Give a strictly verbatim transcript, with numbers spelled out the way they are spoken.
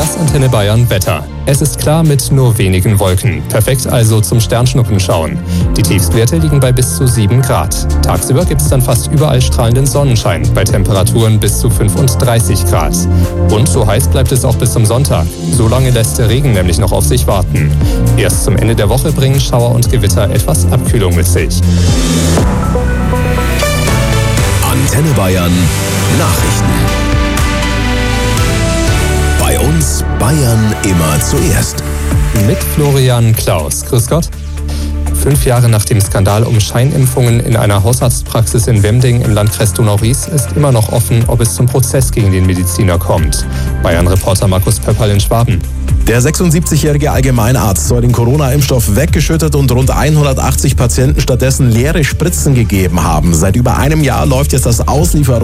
Das Antenne Bayern Wetter. Es ist klar mit nur wenigen Wolken. Perfekt also zum Sternschnuppenschauen. Die Tiefstwerte liegen bei bis zu sieben Grad. Tagsüber gibt es dann fast überall strahlenden Sonnenschein, bei Temperaturen bis zu fünfunddreißig Grad. Und so heiß bleibt es auch bis zum Sonntag. So lange lässt der Regen nämlich noch auf sich warten. Erst zum Ende der Woche bringen Schauer und Gewitter etwas Abkühlung mit sich. Antenne Bayern Nachrichten. Bei uns Bayern immer zuerst. Mit Florian Klaus. Grüß Gott. Fünf Jahre nach dem Skandal um Scheinimpfungen in einer Hausarztpraxis in Wemding im Landkreis Donau-Ries ist immer noch offen, ob es zum Prozess gegen den Mediziner kommt. Bayern-Reporter Markus Pöpperl in Schwaben. Der sechsundsiebzigjährige Allgemeinarzt soll den Corona-Impfstoff weggeschüttet und rund hundertachtzig Patienten stattdessen leere Spritzen gegeben haben. Seit über einem Jahr läuft jetzt das Auslieferungs-